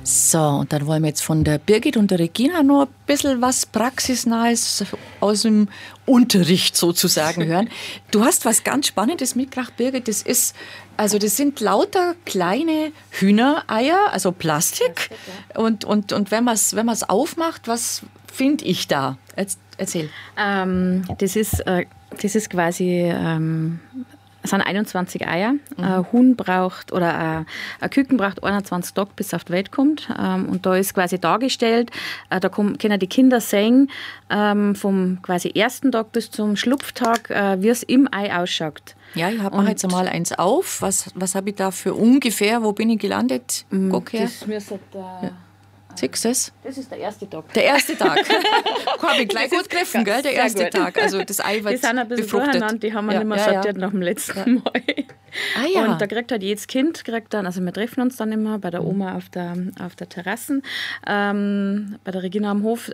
So, und dann wollen wir jetzt von der Birgit und der Regina noch ein bisschen was Praxisnahes aus dem Unterricht sozusagen hören. Du hast was ganz Spannendes mitgebracht, Birgit. Das sind lauter kleine Hühnereier, also Plastik. Und wenn man es aufmacht, was finde ich da? Erzähl. Das ist quasi... Es sind 21 Eier. Ein Huhn braucht, oder ein Küken braucht 21 Tage, bis es auf die Welt kommt. Und da ist quasi dargestellt, da können die Kinder sehen, vom quasi ersten Tag bis zum Schlupftag, wie es im Ei ausschaut. Ja, ich mache jetzt einmal eins auf. Was habe ich da für ungefähr? Wo bin ich gelandet? Guck her. Das müsste Siehst du das? Das ist der erste Tag. Der erste Tag. Habe ich gleich gut gegriffen, gell? Der erste Tag. Also das Ei wird die sind ein bisschen befruchtet. durcheinander, die haben wir nicht mehr sortiert nach dem letzten Mal. Ah, ja. Und da kriegt halt jedes Kind, also wir treffen uns dann immer bei der Oma auf der Terrasse, bei der Regina am Hof.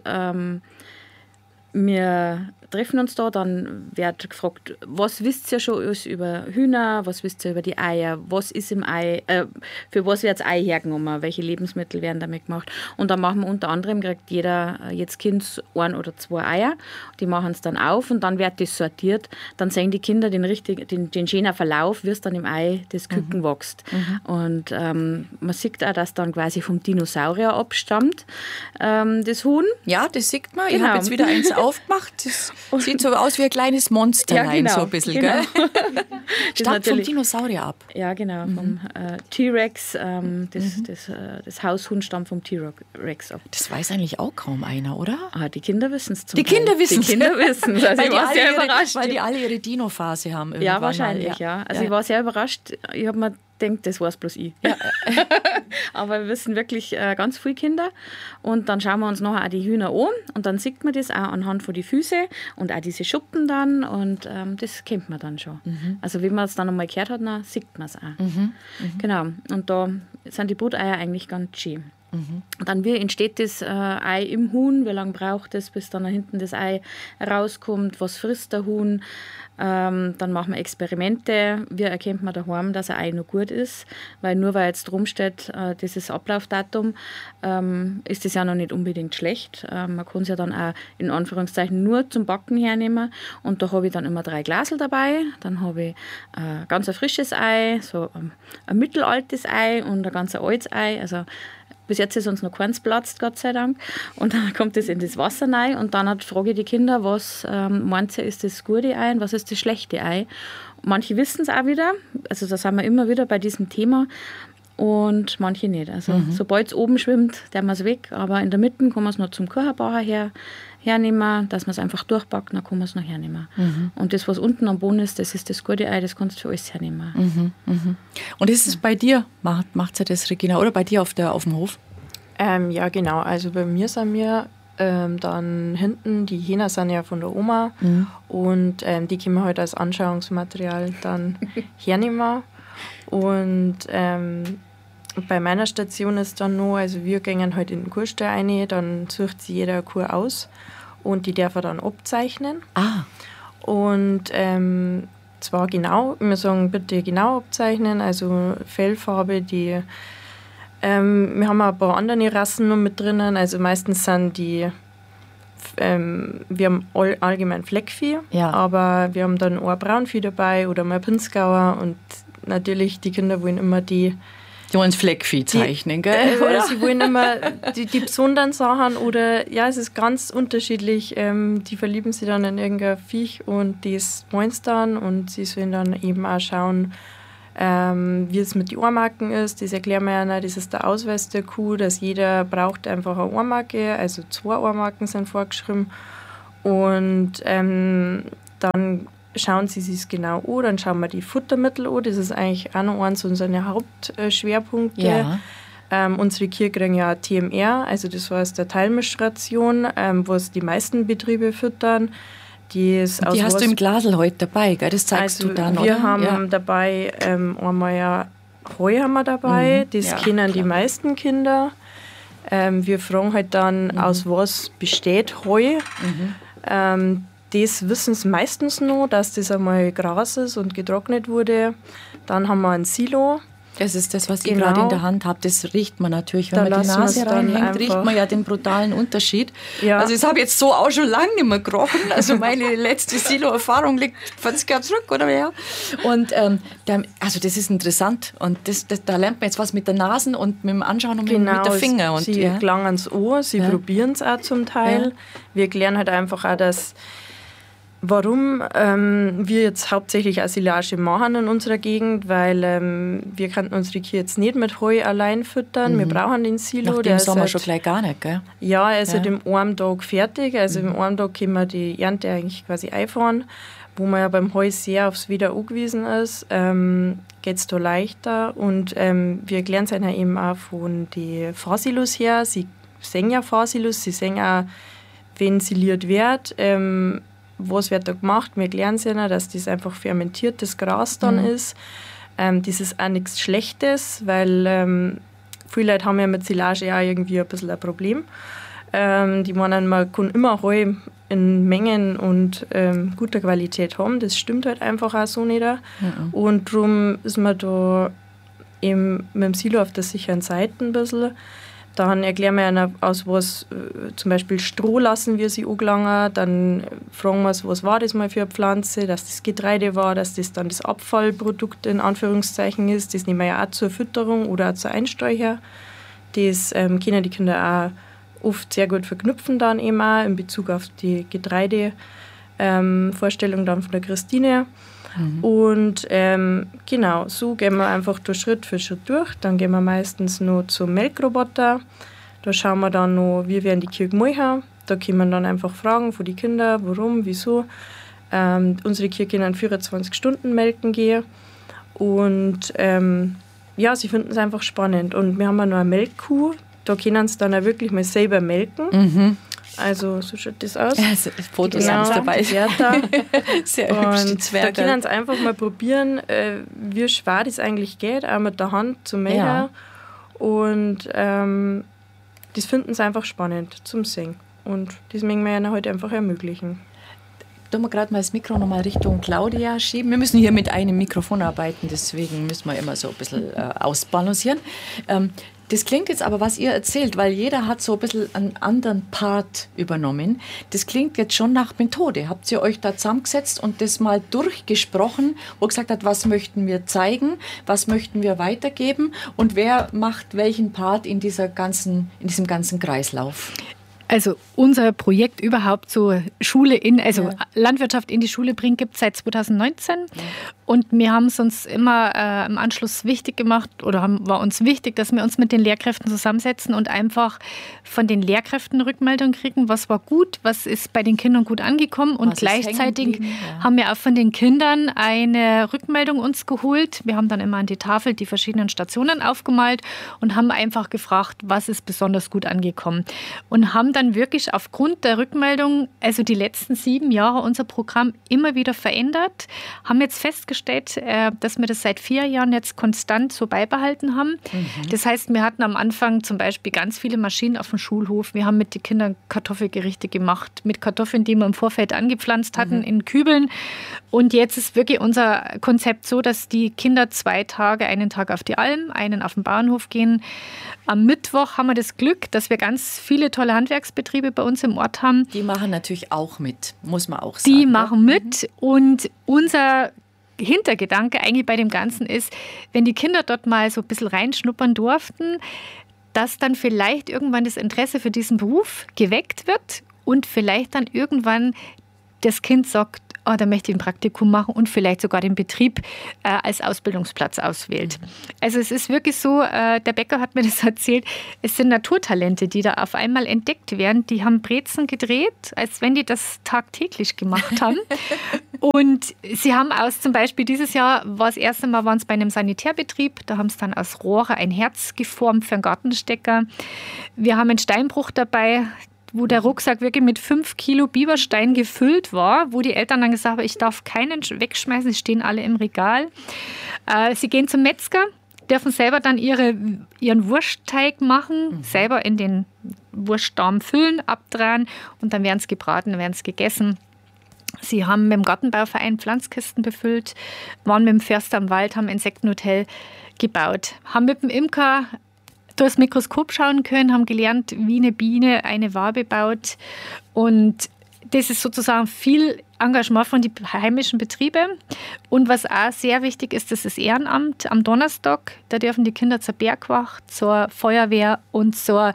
Wir treffen uns da, dann wird gefragt, was wisst ihr schon über Hühner, was wisst ihr über die Eier, was ist im Ei, für was wird das Ei hergenommen, welche Lebensmittel werden damit gemacht. Und dann machen wir unter anderem, kriegt jedes Kind 1 oder 2 Eier, die machen es dann auf und dann wird das sortiert. Dann sehen die Kinder den schönen Verlauf, wie es dann im Ei das Küken wächst. Und man sieht auch, dass dann quasi vom Dinosaurier abstammt, das Huhn. Ja, das sieht man. Genau. Ich habe jetzt wieder eins aufgemacht. Das sieht so aus wie ein kleines Monsterlein, ja, genau, so ein bisschen, genau. Gell? Stammt vom Dinosaurier ab. Ja, genau, vom T-Rex. Das Haushuhn stammt vom T-Rex ab. Das weiß eigentlich auch kaum einer, oder? Die Kinder wissen es zum Teil. Die Kinder wissen es. Also ich war sehr überrascht. Weil die alle ihre Dino-Phase haben. Ja, wahrscheinlich, ja. Also ich war sehr überrascht. Ich habe mir gedacht, das war es bloß ich. Ja. Aber wir wissen wirklich ganz viele Kinder. Und dann schauen wir uns nachher auch die Hühner an. Und dann sieht man das auch anhand von den Füßen und auch diese Schuppen dann. Und das kennt man dann schon. Also wenn man es dann einmal gehört hat, dann sieht man es auch. Genau. Und da sind die Bruteier eigentlich ganz schön. Dann, wie entsteht das Ei im Huhn? Wie lange braucht es, bis dann hinten das Ei rauskommt? Was frisst der Huhn? Dann machen wir Experimente. Wie erkennt man daheim, dass ein Ei noch gut ist? Weil nur weil jetzt drum steht, dieses Ablaufdatum, ist das ja noch nicht unbedingt schlecht. Man kann es ja dann auch in Anführungszeichen nur zum Backen hernehmen. Und da habe ich dann immer 3 Glasel dabei. Dann habe ich ganz ein frisches Ei, so ein mittelaltes Ei und ein ganz altes Ei. Also bis jetzt ist uns noch keins platzt, Gott sei Dank. Und dann kommt es in das Wasser rein und dann frage ich die Kinder, was meint ihr, ist das gute Ei und was ist das schlechte Ei? Manche wissen es auch wieder, also da sind wir immer wieder bei diesem Thema und manche nicht. Also sobald es oben schwimmt, der man es weg, aber in der Mitte kann man es noch zum Kuchenbacher hernehmen, dass man es einfach durchpackt, dann kann man es noch hernehmen. Und das, was unten am Boden ist, das ist das gute Ei, das kannst du für alles hernehmen. Und ist es bei dir, macht sie das, Regina, oder bei dir auf dem Hof? Ja, genau. Also bei mir sind wir dann hinten, die Hähner sind ja von der Oma und die können wir halt als Anschauungsmaterial dann hernehmen. Und bei meiner Station ist dann noch, also wir gehen halt in den Kuhstall rein, dann sucht sich jeder eine Kuh aus und die darf er dann abzeichnen. Und zwar genau, wir sagen bitte genau abzeichnen, also Fellfarbe, wir haben auch ein paar andere Rassen noch mit drinnen, also meistens sind wir haben allgemein Fleckvieh, aber wir haben dann auch ein Braunvieh dabei oder mal Pinzgauer und natürlich die Kinder wollen immer die wollen das Fleckvieh zeichnen, gell? Oder sie wollen immer die besonderen Sachen oder ja, es ist ganz unterschiedlich. Die verlieben sich dann in irgendein Viech und das wollen sie dann und sie sollen dann eben auch schauen, wie es mit den Ohrmarken ist. Das erklären wir ja, das ist der Ausweis der Kuh, dass jeder braucht einfach eine Ohrmarke, also 2 Ohrmarken sind vorgeschrieben und dann schauen Sie sich es genau an, dann schauen wir die Futtermittel an, das ist eigentlich auch noch eins unserer Hauptschwerpunkte. Ja. Unsere Kühe kriegen ja TMR, also das heißt eine Teilmischration, was die meisten Betriebe füttern. Die hast du im Glasl heute dabei, gell? Das zeigst du dann, oder? Wir haben dabei einmal ja Heu haben wir dabei, das kennen die meisten Kinder. Wir fragen halt dann, aus was besteht Heu. Das wissen sie meistens noch, dass das einmal Gras ist und getrocknet wurde. Dann haben wir ein Silo. Das ist das, was ich gerade in der Hand habe. Das riecht man natürlich. Wenn man die Nase reinhängt, riecht man ja den brutalen Unterschied. Ja. Also das habe ich jetzt so auch schon lange nicht mehr gerochen. Also meine letzte Silo-Erfahrung liegt 20 Jahre zurück oder mehr. Und also das ist interessant. Und da lernt man jetzt was mit der Nase und mit dem Anschauen und mit der Finger. Und, sie gelangen ans Ohr, sie probieren es auch zum Teil. Ja. Wir klären halt einfach auch, warum wir jetzt hauptsächlich Silage machen in unserer Gegend, weil wir könnten unsere Kühe jetzt nicht mit Heu allein füttern. Wir brauchen den Silo. Nach dem Sommer schon gleich gar nicht, gell? Ja, er ist halt im einen Tag fertig. Also im einen Tag können wir die Ernte eigentlich quasi einfahren. Wo man ja beim Heu sehr aufs Wieder angewiesen ist, geht es da leichter. Und wir erklären es ihnen eben auch von den Fahrsilos her. Sie sehen ja Fahrsilos, sie sehen auch, wenn siliert wird, was wird da gemacht? Wir erklären es ihnen, dass das einfach fermentiertes Gras dann ist. Das ist auch nichts Schlechtes, weil viele Leute haben ja mit Silage auch irgendwie ein bisschen ein Problem. Die meinen, man kann immer Heu in Mengen und guter Qualität haben. Das stimmt halt einfach auch so nicht. Und darum ist man da eben mit dem Silo auf der sicheren Seite ein bisschen. Dann erklären wir ihnen, aus was zum Beispiel Stroh lassen wir sie angelangen. Dann fragen wir sie, was war das mal für eine Pflanze, dass das Getreide war, dass das dann das Abfallprodukt in Anführungszeichen ist. Das nehmen wir ja auch zur Fütterung oder auch zur Einstreu her. Das können die Kinder auch oft sehr gut verknüpfen dann eben auch in Bezug auf die Getreidevorstellung dann von der Christine. Und genau, so gehen wir einfach da Schritt für Schritt durch. Dann gehen wir meistens noch zum Melkroboter. Da schauen wir dann noch, wie werden die Kühe gemolken. Da können wir dann einfach fragen von den Kindern, warum, wieso. Unsere Kühe können 24 Stunden melken gehen. Und ja, sie finden es einfach spannend. Und wir haben auch noch eine Melkkuh. Da können sie dann auch wirklich mal selber melken. Also so schaut das aus. Ja, Fotos haben sie dabei. Sehr hübsch, die Zwerge. Da können sie einfach mal probieren, wie schwer das eigentlich geht, auch mit der Hand zu melken. Ja. Und das finden sie einfach spannend zum Singen. Und das möchten wir ihnen heute einfach ermöglichen. Da wir gerade mal das Mikro nochmal Richtung Claudia schieben. Wir müssen hier mit einem Mikrofon arbeiten, deswegen müssen wir immer so ein bisschen ausbalancieren. Das klingt jetzt aber, was ihr erzählt, weil jeder hat so ein bisschen einen anderen Part übernommen. Das klingt jetzt schon nach Methode. Habt ihr euch da zusammengesetzt und das mal durchgesprochen, wo gesagt hat, was möchten wir zeigen, was möchten wir weitergeben und wer macht welchen Part in diesem ganzen Kreislauf? Also unser Projekt überhaupt so Landwirtschaft in die Schule bringen, gibt es seit 2019. Ja. Und wir haben es uns immer im Anschluss wichtig gemacht war uns wichtig, dass wir uns mit den Lehrkräften zusammensetzen und einfach von den Lehrkräften Rückmeldung kriegen, was war gut, was ist bei den Kindern gut angekommen. Und gleichzeitig haben wir auch von den Kindern eine Rückmeldung uns geholt. Wir haben dann immer an die Tafel die verschiedenen Stationen aufgemalt und haben einfach gefragt, was ist besonders gut angekommen. Und haben dann wirklich aufgrund der Rückmeldung, also die letzten 7 Jahre unser Programm immer wieder verändert, haben jetzt festgestellt, dass wir das seit 4 Jahren jetzt konstant so beibehalten haben. Das heißt, wir hatten am Anfang zum Beispiel ganz viele Maschinen auf dem Schulhof. Wir haben mit den Kindern Kartoffelgerichte gemacht, mit Kartoffeln, die wir im Vorfeld angepflanzt hatten, in Kübeln. Und jetzt ist wirklich unser Konzept so, dass die Kinder 2 Tage, einen Tag auf die Alm, einen auf den Bauernhof gehen. Am Mittwoch haben wir das Glück, dass wir ganz viele tolle Handwerksbetriebe bei uns im Ort haben. Die machen natürlich auch mit, muss man auch sagen. Die machen mit und unser Hintergedanke eigentlich bei dem Ganzen ist, wenn die Kinder dort mal so ein bisschen reinschnuppern durften, dass dann vielleicht irgendwann das Interesse für diesen Beruf geweckt wird und vielleicht dann irgendwann das Kind sagt, da möchte ich ein Praktikum machen und vielleicht sogar den Betrieb als Ausbildungsplatz auswählt. Also es ist wirklich so, der Bäcker hat mir das erzählt, es sind Naturtalente, die da auf einmal entdeckt werden. Die haben Brezen gedreht, als wenn die das tagtäglich gemacht haben. Und sie haben zum Beispiel dieses Jahr, das erste Mal waren es bei einem Sanitärbetrieb, da haben sie dann aus Rohre ein Herz geformt für einen Gartenstecker. Wir haben einen Steinbruch dabei, wo der Rucksack wirklich mit 5 Kilo Biberstein gefüllt war, wo die Eltern dann gesagt haben, ich darf keinen wegschmeißen, sie stehen alle im Regal. Sie gehen zum Metzger, dürfen selber dann ihren Wurstteig machen, selber in den Wurstdarm füllen, abdrehen und dann werden es gebraten, dann werden es gegessen. Sie haben mit dem Gartenbauverein Pflanzkisten befüllt, waren mit dem Förster am Wald, haben ein Insektenhotel gebaut, haben mit dem Imker durchs Mikroskop schauen können, haben gelernt, wie eine Biene eine Wabe baut. Und das ist sozusagen viel Engagement von den heimischen Betrieben. Und was auch sehr wichtig ist, das ist Ehrenamt. Am Donnerstag, da dürfen die Kinder zur Bergwacht, zur Feuerwehr und zur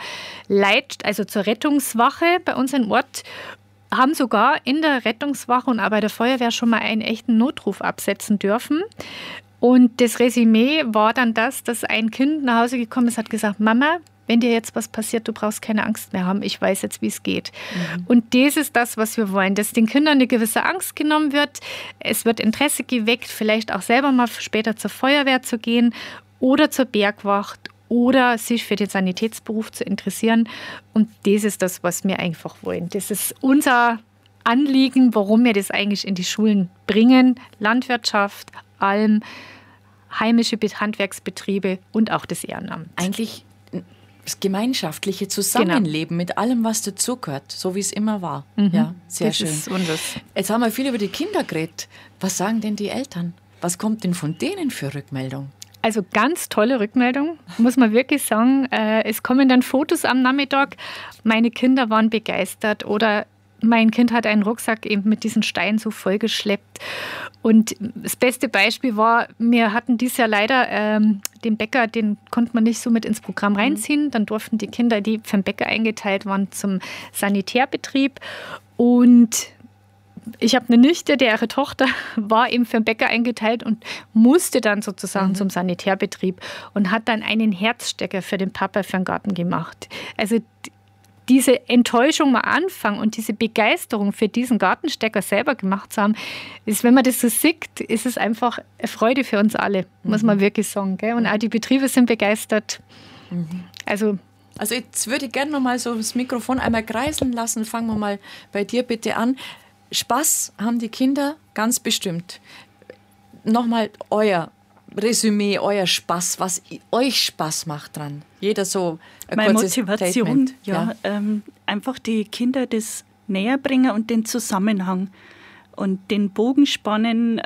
zur Rettungswache bei uns im Ort, haben sogar in der Rettungswache und auch bei der Feuerwehr schon mal einen echten Notruf absetzen dürfen. Und das Resümee war dann das, dass ein Kind nach Hause gekommen ist, hat gesagt, Mama, wenn dir jetzt was passiert, du brauchst keine Angst mehr haben, ich weiß jetzt, wie es geht. Und das ist das, was wir wollen, dass den Kindern eine gewisse Angst genommen wird. Es wird Interesse geweckt, vielleicht auch selber mal später zur Feuerwehr zu gehen oder zur Bergwacht oder sich für den Sanitätsberuf zu interessieren. Und das ist das, was wir einfach wollen. Das ist unser Anliegen, warum wir das eigentlich in die Schulen bringen. Landwirtschaft, Alm, heimische Handwerksbetriebe und auch das Ehrenamt. Eigentlich das gemeinschaftliche Zusammenleben mit allem, was dazugehört, so wie es immer war. Ja, sehr schön. Jetzt haben wir viel über die Kinder geredet. Was sagen denn die Eltern? Was kommt denn von denen für Rückmeldung? Also ganz tolle Rückmeldung, muss man wirklich sagen. Es kommen dann Fotos am Nachmittag. Meine Kinder waren begeistert oder mein Kind hat einen Rucksack eben mit diesen Steinen so vollgeschleppt. Und das beste Beispiel war, wir hatten dieses Jahr leider den Bäcker, den konnte man nicht so mit ins Programm reinziehen. Dann durften die Kinder, die vom Bäcker eingeteilt waren, zum Sanitärbetrieb. Und ich habe eine Nichte, ihre Tochter war eben für den Bäcker eingeteilt und musste dann sozusagen zum Sanitärbetrieb und hat dann einen Herzstecker für den Papa für den Garten gemacht. Also diese Enttäuschung am Anfang und diese Begeisterung für diesen Gartenstecker selber gemacht zu haben, ist, wenn man das so sieht, ist es einfach eine Freude für uns alle, muss man wirklich sagen. Gell? Und auch die Betriebe sind begeistert. Also jetzt würde ich gerne noch mal so das Mikrofon einmal kreiseln lassen. Fangen wir mal bei dir bitte an. Spaß haben die Kinder ganz bestimmt. Nochmal euer Resümee, euer Spaß, was euch Spaß macht dran. Jeder so ein meine kurzes Motivation, Statement. einfach die Kinder das näher bringen und den Zusammenhang und den Bogen spannen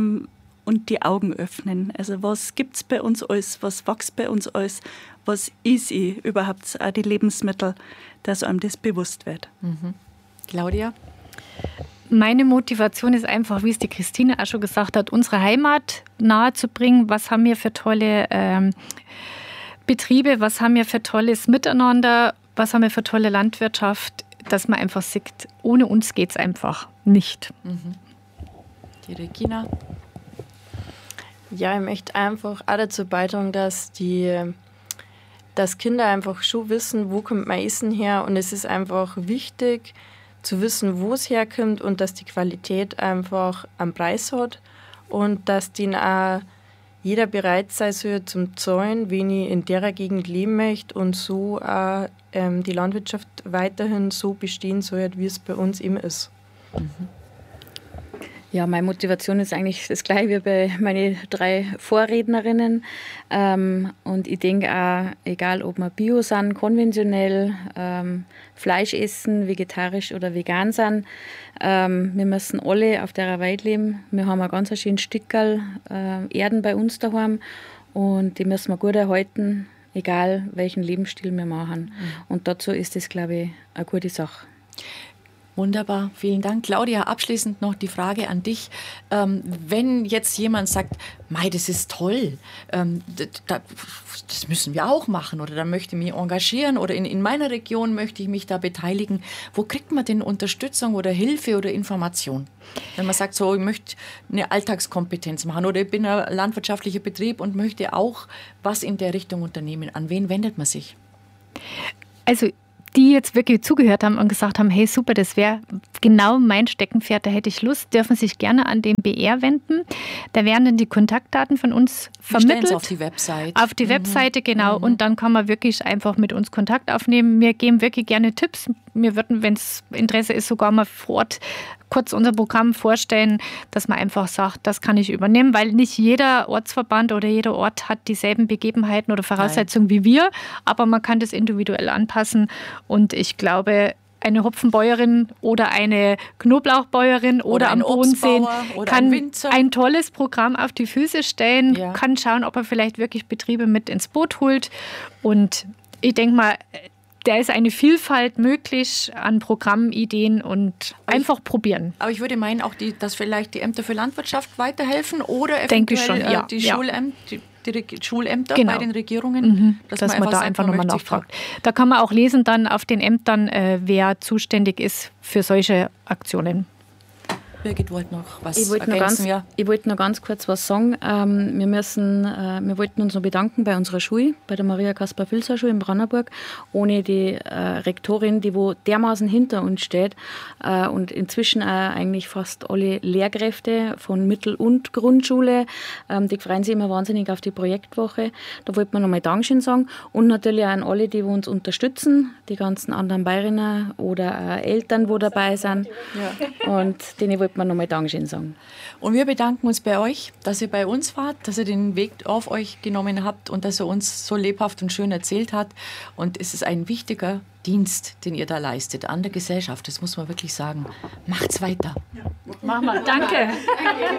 und die Augen öffnen. Also was gibt es bei uns alles, was wächst bei uns alles, was ist überhaupt auch die Lebensmittel, dass einem das bewusst wird. Claudia? Meine Motivation ist einfach, wie es die Christine auch schon gesagt hat, unsere Heimat nahezubringen. Was haben wir für tolle Betriebe, was haben wir für tolles Miteinander, was haben wir für tolle Landwirtschaft, dass man einfach sieht, ohne uns geht es einfach nicht. Die Regina? Ja, ich möchte einfach auch dazu beitragen, dass Kinder einfach schon wissen, wo kommt mein Essen her, und es ist einfach wichtig zu wissen, wo es herkommt und dass die Qualität einfach einen Preis hat und dass den auch jeder bereit sein soll zum Zahlen, wenn ich in der Gegend leben möchte und so auch die Landwirtschaft weiterhin so bestehen soll, wie es bei uns eben ist. Ja, meine Motivation ist eigentlich das gleiche wie bei meinen 3 Vorrednerinnen. Und ich denke auch, egal ob wir bio sind, konventionell, Fleisch essen, vegetarisch oder vegan sind, wir müssen alle auf der Welt leben. Wir haben ein ganz schönes Stückerl Erden bei uns daheim und die müssen wir gut erhalten, egal welchen Lebensstil wir machen. Und dazu ist das, glaube ich, eine gute Sache. Wunderbar, vielen Dank. Claudia, abschließend noch die Frage an dich. Wenn jetzt jemand sagt, Mei, das ist toll, das müssen wir auch machen oder da möchte ich mich engagieren oder in meiner Region möchte ich mich da beteiligen, wo kriegt man denn Unterstützung oder Hilfe oder Information? Wenn man sagt, so, ich möchte eine Alltagskompetenz machen oder ich bin ein landwirtschaftlicher Betrieb und möchte auch was in der Richtung unternehmen, an wen wendet man sich? Also die jetzt wirklich zugehört haben und gesagt haben, hey super, das wäre genau mein Steckenpferd, da hätte ich Lust, dürfen sich gerne an den BR wenden. Da werden dann die Kontaktdaten von uns vermittelt. Auf die Website. Auf die Webseite, genau. Und dann kann man wirklich einfach mit uns Kontakt aufnehmen. Wir geben wirklich gerne Tipps. Wir würden, wenn es Interesse ist, sogar mal vor Ort kurz unser Programm vorstellen, dass man einfach sagt, das kann ich übernehmen, weil nicht jeder Ortsverband oder jeder Ort hat dieselben Begebenheiten oder Voraussetzungen wie wir, aber man kann das individuell anpassen und ich glaube, eine Hopfenbäuerin oder eine Knoblauchbäuerin oder am Bodensee kann ein tolles Programm auf die Füße stellen, kann schauen, ob er vielleicht wirklich Betriebe mit ins Boot holt. Und ich denke mal, da ist eine Vielfalt möglich an Programmideen und einfach probieren. Aber ich würde meinen, auch dass vielleicht die Ämter für Landwirtschaft weiterhelfen oder eventuell die Schulämter bei den Regierungen, dass man da einfach nochmal nachfragt. Da kann man auch lesen dann auf den Ämtern, wer zuständig ist für solche Aktionen. Birgit wollte noch was ergänzen. Ich wollte noch ganz kurz was sagen. Wir wollten uns noch bedanken bei unserer Schule, bei der Maria-Kaspar-Filzer-Schule in Brandenburg. Ohne die Rektorin, die wo dermaßen hinter uns steht und inzwischen auch eigentlich fast alle Lehrkräfte von Mittel- und Grundschule, die freuen sich immer wahnsinnig auf die Projektwoche. Da wollten wir nochmal Dankeschön sagen. Und natürlich auch an alle, die uns unterstützen, die ganzen anderen Bayerinnen oder Eltern, die dabei sind. Ja. Und denen wollten wir nochmal Dankeschön sagen. Und wir bedanken uns bei euch, dass ihr bei uns wart, dass ihr den Weg auf euch genommen habt und dass ihr uns so lebhaft und schön erzählt habt. Und es ist ein wichtiger Dienst, den ihr da leistet an der Gesellschaft. Das muss man wirklich sagen. Macht's weiter. Ja. Machen wir. Danke.